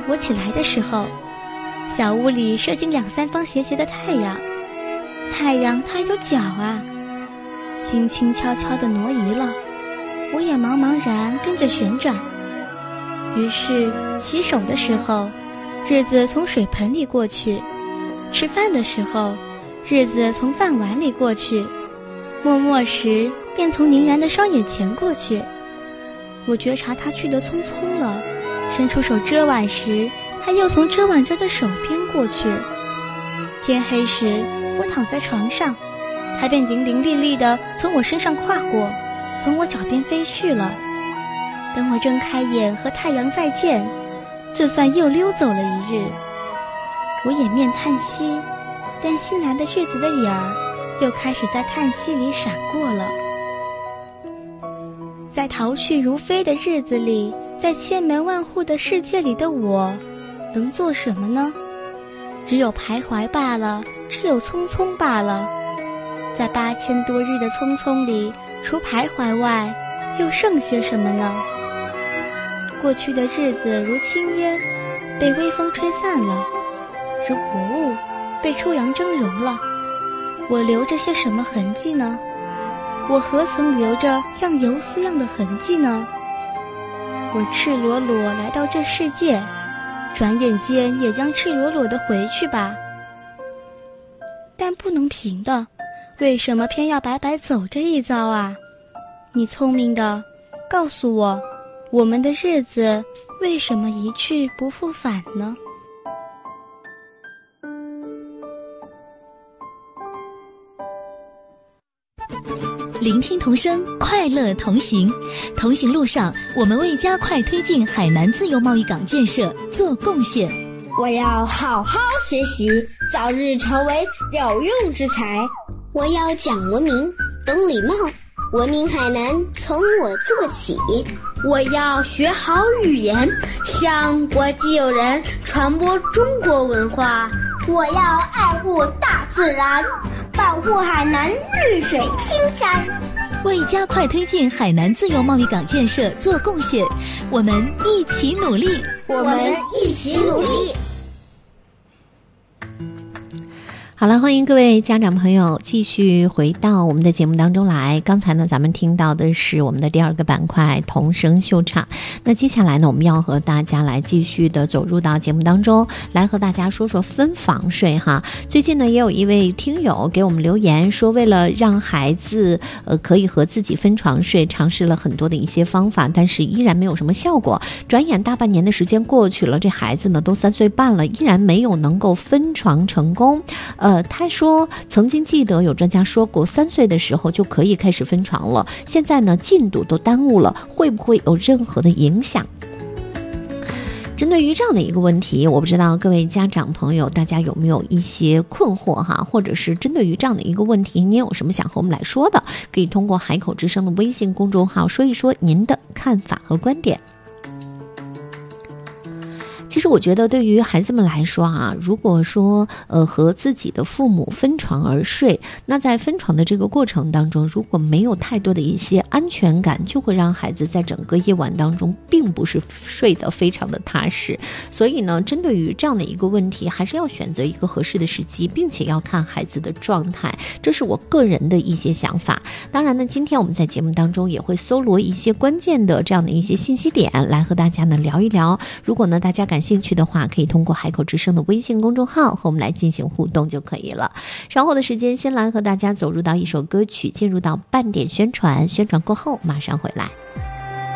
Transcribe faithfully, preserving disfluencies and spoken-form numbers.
我起来的时候，小屋里射进两三方斜斜的太阳，太阳它有脚啊，轻轻悄悄地挪移了，我也茫茫然跟着旋转。于是洗手的时候，日子从水盆里过去；吃饭的时候，日子从饭碗里过去；默默时，便从凝然的双眼前过去。我觉察他去得匆匆了，伸出手遮挽时，他又从遮挽着的手边过去。天黑时，我躺在床上，他便伶伶俐俐地从我身上跨过，从我脚边飞去了。等我睁开眼和太阳再见，这算又溜走了一日。我掩面叹息，但新来的日子的影儿又开始在叹息里闪过了。在逃去如飞的日子里，在千门万户的世界里的我，能做什么呢？只有徘徊罢了，只有匆匆罢了。在八千多日的匆匆里，除徘徊外，又剩些什么呢？过去的日子如轻烟，被微风吹散了；如薄雾，被初阳蒸融了。我留着些什么痕迹呢？我何曾留着像游丝样的痕迹呢？我赤裸裸来到这世界，转眼间也将赤裸裸地回去吧。但不能平的，为什么偏要白白走这一遭啊？你聪明的，告诉我，我们的日子为什么一去不复返呢？ 聆听童声，快乐同行。同行路上，我们为加快推进海南自由贸易港建设做贡献。 我要好好学习，早日成为有用之才。 我要讲文明，懂礼貌，文明海南从我做起。 我要学好语言，向国际友人传播中国文化。 我要爱护大自然，保护海南绿水青山。 为加快推进海南自由贸易港建设做贡献，我们一起努力。 我们一起努力。 好了，欢迎各位家长朋友继续回到我们的节目当中来。刚才呢，咱们听到的是我们的第二个板块童声秀场。那接下来呢，我们要和大家来继续的走入到节目当中，来和大家说说分房睡哈。最近呢，也有一位听友给我们留言说，为了让孩子呃可以和自己分床睡，尝试了很多的一些方法，但是依然没有什么效果。转眼大半年的时间过去了，这孩子呢都三岁半了，依然没有能够分床成功。呃呃，他说曾经记得有专家说过，三岁的时候就可以开始分床了，现在呢进度都耽误了，会不会有任何的影响？针对于这样的一个问题，我不知道各位家长朋友大家有没有一些困惑哈，或者是针对于这样的一个问题，你有什么想和我们来说的，可以通过海口之声的微信公众号说一说您的看法和观点。其实我觉得对于孩子们来说啊，如果说呃和自己的父母分床而睡，那在分床的这个过程当中，如果没有太多的一些安全感，就会让孩子在整个夜晚当中并不是睡得非常的踏实。所以呢，针对于这样的一个问题，还是要选择一个合适的时机，并且要看孩子的状态，这是我个人的一些想法。当然呢，今天我们在节目当中也会搜罗一些关键的这样的一些信息点来和大家呢聊一聊。如果呢大家感兴趣的话，可以通过海口之声的微信公众号和我们来进行互动就可以了。稍后的时间先来和大家走入到一首歌曲，进入到半点宣传，宣传过后马上回来。